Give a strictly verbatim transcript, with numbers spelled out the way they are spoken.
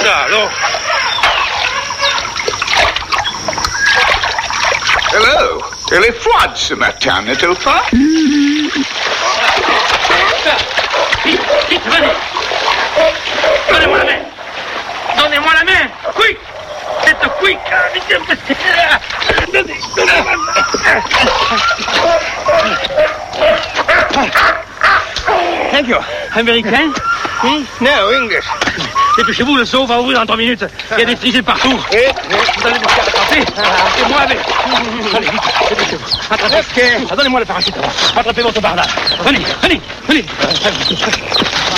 ça, alors? Hello. Elle est froide ce matin, n'est-elle pas? Vite, vite, venez. Donnez-moi la main. Donnez-moi la main. Quick. C'est quick. Donnez, donnez-moi la main. Thank you. Américain? Hmm? No, English. Dépêchez-vous, le saut va ouvrir dans trois minutes. Il y a des frisés partout. Vous allez vous faire attraper. Et moi avec. Allez, vite, dépêchez-vous. Attrapez. Okay. Donnez-moi le parachute. Attrapez votre barda. Venez, venez, venez.